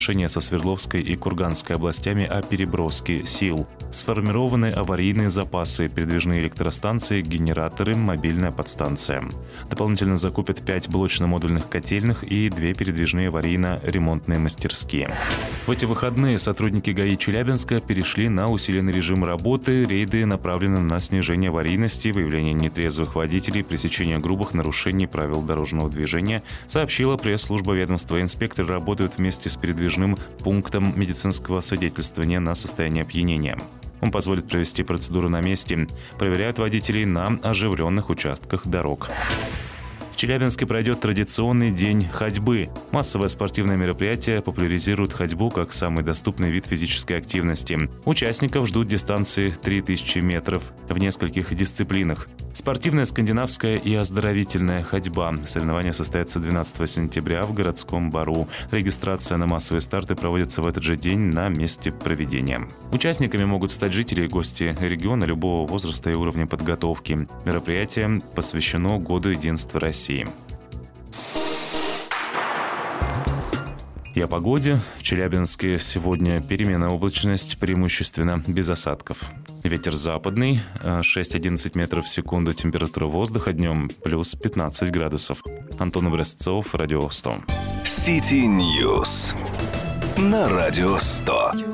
Решение со Свердловской и Курганской областями о переброске сил. Сформированы аварийные запасы, передвижные электростанции, генераторы, мобильная подстанция. Дополнительно закупят 5 блочно-модульных котельных и 2 передвижные аварийно-ремонтные мастерские. В эти выходные сотрудники ГАИ Челябинска перешли на усиленный режим работы. Рейды направлены на снижение аварийности, выявление нетрезвых водителей, пресечение грубых нарушений правил дорожного движения, сообщила пресс-служба ведомства. Инспекторы работают вместе с передвижным пунктом медицинского свидетельствования на состояние опьянения. Он позволит провести процедуру на месте. Проверяют водителей на оживленных участках дорог. В Челябинске пройдет традиционный день ходьбы. Массовое спортивное мероприятие популяризирует ходьбу как самый доступный вид физической активности. Участников ждут дистанции 3000 метров в нескольких дисциплинах. Спортивная, скандинавская и оздоровительная ходьба. Соревнования состоятся 12 сентября в городском бару. Регистрация на массовые старты проводится в этот же день на месте проведения. Участниками могут стать жители и гости региона любого возраста и уровня подготовки. Мероприятие посвящено Году единства России. И о погоде. В Челябинске сегодня переменная облачность, преимущественно без осадков. Ветер западный, 6-11 метров в секунду. Температура воздуха днем плюс 15 градусов. Антон Образцов, Радио 100. City News на Радио 100.